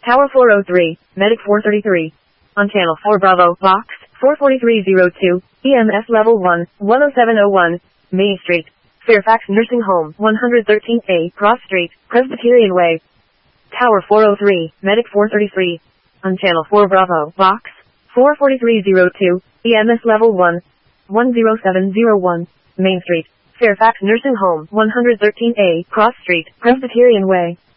Tower 403, Medic 433. On Channel 4 Bravo, Box 44302, EMS Level 1, 10701, Main Street, Fairfax Nursing Home, 113A, Cross Street, Presbyterian Way. Tower 403, Medic 433. On Channel 4 Bravo, Box 44302, EMS Level 1, 10701, Main Street, Fairfax Nursing Home, 113A, Cross Street, Presbyterian Way.